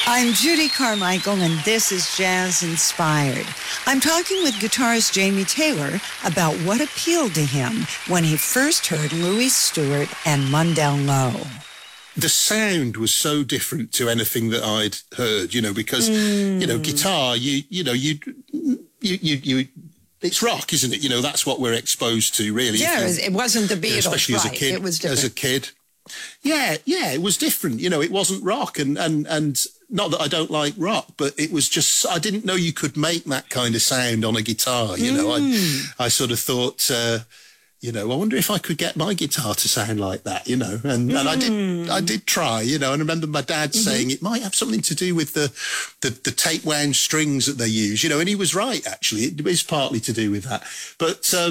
I'm Judy Carmichael, and this is Jazz Inspired. I'm talking with guitarist Jamie Taylor about what appealed to him when he first heard Louis Stewart and Mundell Lowe. The sound was so different to anything that I'd heard, because, guitar, it's rock, isn't it? That's what we're exposed to, really. Yeah, it wasn't the Beatles, especially right. As a kid. It was different. As a kid. Yeah, it was different. It wasn't rock, and not that I don't like rock, but it was just, I didn't know you could make that kind of sound on a guitar. I sort of thought, I wonder if I could get my guitar to sound like that, and I did try, and I remember my dad saying it might have something to do with the tape wound strings that they use, and he was right, actually. It is partly to do with that. But, so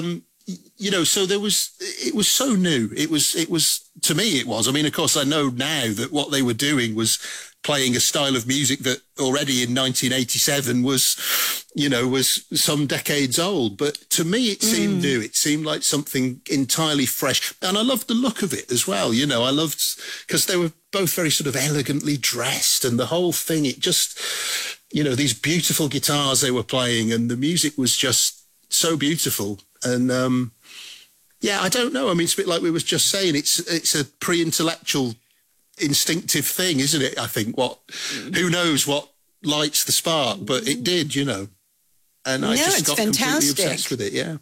it was so new. It was, to me it was. I mean, of course, I know now that what they were doing was playing a style of music that already in 1987 was some decades old. But to me, it seemed new. It seemed like something entirely fresh. And I loved the look of it as well. I loved, because they were both very sort of elegantly dressed, and the whole thing, it just, these beautiful guitars they were playing, and the music was just so beautiful. And, I don't know. I mean, it's a bit like we was just saying, it's a pre-intellectual instinctive thing, isn't it? I think who knows what lights the spark, but it did, and I just got completely obsessed with it. Yeah.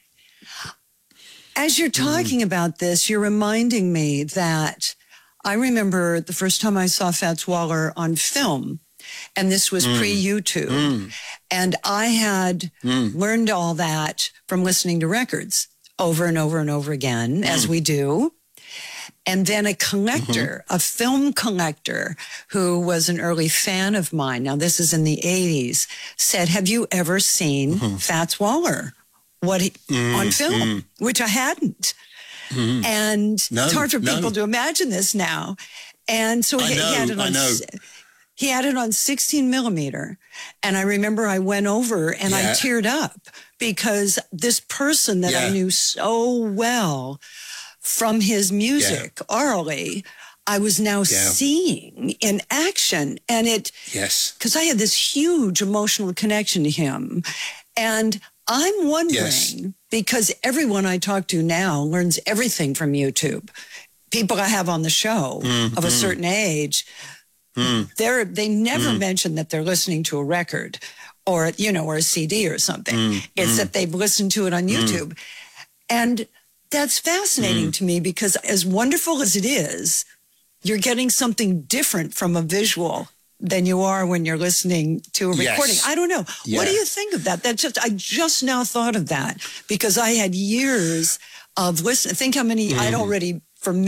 As you're talking about this, you're reminding me that I remember the first time I saw Fats Waller on film, and this was pre-YouTube, and I had learned all that from listening to records over and over and over again, as we do. And then a collector, a film collector, who was an early fan of mine, now this is in the 80s, said, have you ever seen Fats Waller on film? Which I hadn't. And it's hard for people to imagine this now. And so he had it on 16 millimeter. And I remember I went over and I teared up because this person that I knew so well from his music orally, I was now seeing in action. And because I had this huge emotional connection to him. And I'm wondering, because everyone I talk to now learns everything from YouTube. People I have on the show of a certain age, they never mention that they're listening to a record or a CD or something. It's that they've listened to it on YouTube. And that's fascinating to me, because as wonderful as it is, you're getting something different from a visual than you are when you're listening to a recording. I don't know. Yeah. What do you think of that? I just now thought of that, because I had years of listening. Think how many I'd already,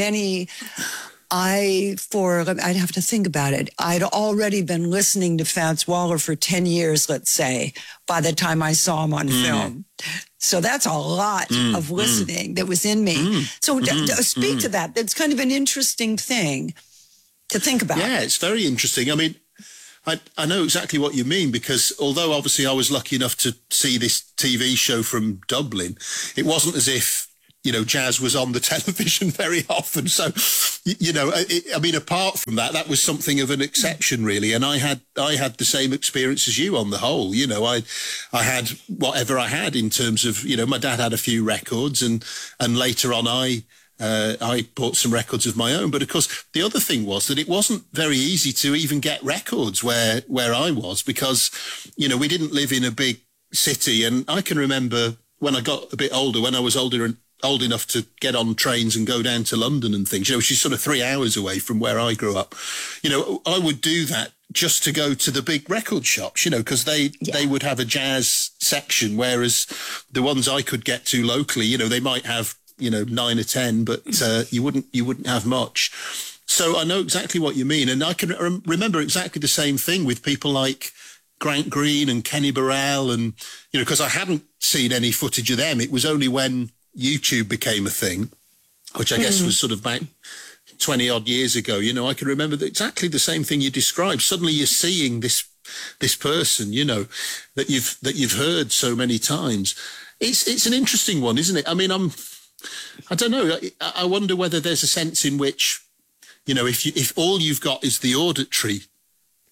I'd have to think about it. I'd already been listening to Fats Waller for 10 years, let's say, by the time I saw him on film. So that's a lot of listening that was in me. So speak to that. That's kind of an interesting thing to think about. Yeah, it's very interesting. I mean, I know exactly what you mean, because although obviously I was lucky enough to see this TV show from Dublin, it wasn't as if, jazz was on the television very often. So, I mean, apart from that was something of an exception, really. And I had the same experience as you on the whole. I had whatever I had in terms of, my dad had a few records, and later on I bought some records of my own. But of course, the other thing was that it wasn't very easy to even get records where I was, because, we didn't live in a big city. And I can remember when I got a bit older, when I was old enough to get on trains and go down to London and things, which is sort of 3 hours away from where I grew up. I would do that just to go to the big record shops, because they would have a jazz section, whereas the ones I could get to locally, they might have, 9 or 10, but you wouldn't have much. So I know exactly what you mean. And I can remember exactly the same thing with people like Grant Green and Kenny Burrell, and, because I hadn't seen any footage of them. It was only when YouTube became a thing, which I guess was sort of about 20 odd years ago. I can remember exactly the same thing you described. Suddenly you're seeing this person, that you've heard so many times. It's an interesting one, isn't it? I mean, I don't know. I wonder whether there's a sense in which, if all you've got is the auditory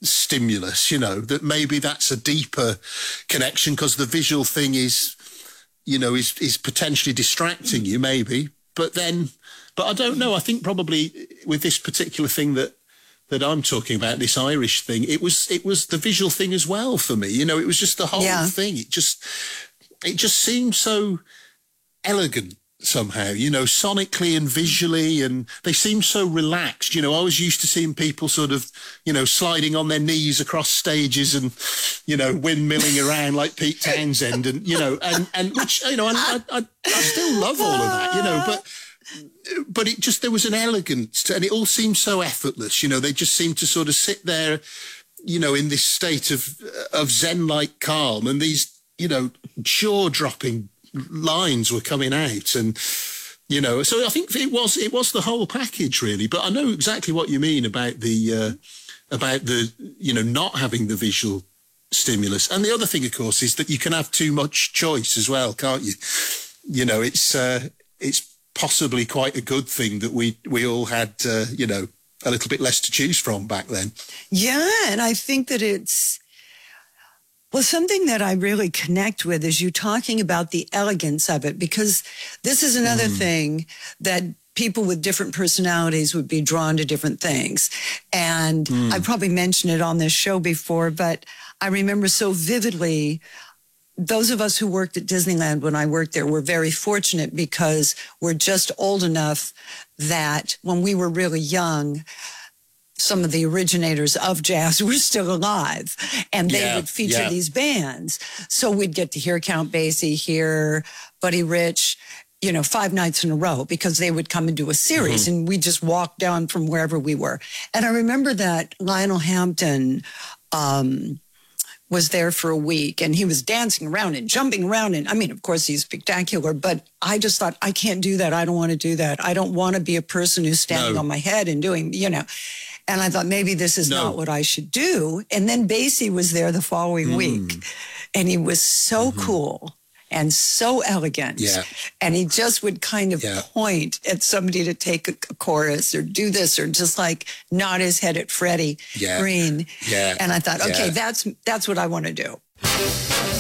stimulus, you know, that maybe that's a deeper connection because the visual thing is, you know, is potentially distracting you maybe. But I don't know. I think probably with this particular thing that I'm talking about, this Irish thing, it was the visual thing as well for me. You know, it was just the whole thing. It just seemed so elegant somehow, you know, sonically and visually, and they seemed so relaxed. You know, I was used to seeing people sort of, you know, sliding on their knees across stages and, you know, windmilling around like Pete Townsend, and, you know, and which, you know, I still love all of that, you know, but it just, there was an elegance to, and it all seemed so effortless, you know, they just seemed to sort of sit there, you know, in this state of Zen-like calm, and these, you know, jaw-dropping lines were coming out, and, you know, so I think it was the whole package really. But I know exactly what you mean about the you know, not having the visual stimulus. And the other thing, of course, is that you can have too much choice as well, can't you? You know, it's possibly quite a good thing that we all had you know, a little bit less to choose from back then. Yeah, and I think that it's, well, something that I really connect with is you talking about the elegance of it, because this is another thing that people with different personalities would be drawn to different things. And I probably mentioned it on this show before, but I remember so vividly, those of us who worked at Disneyland when I worked there were very fortunate because we're just old enough that when we were really young, some of the originators of jazz were still alive, and they would feature these bands. So we'd get to hear Count Basie, hear Buddy Rich, you know, 5 nights in a row, because they would come and do a series, and we just walked down from wherever we were. And I remember that Lionel Hampton was there for a week, and he was dancing around and jumping around. And I mean, of course, he's spectacular, but I just thought, I can't do that. I don't want to do that. I don't want to be a person who's standing on my head and doing, you know. And I thought, maybe this is not what I should do. And then Basie was there the following week, and he was so cool and so elegant. Yeah. And he just would kind of point at somebody to take a chorus or do this, or just like nod his head at Freddie Green. Yeah. And I thought, okay, that's what I want to do.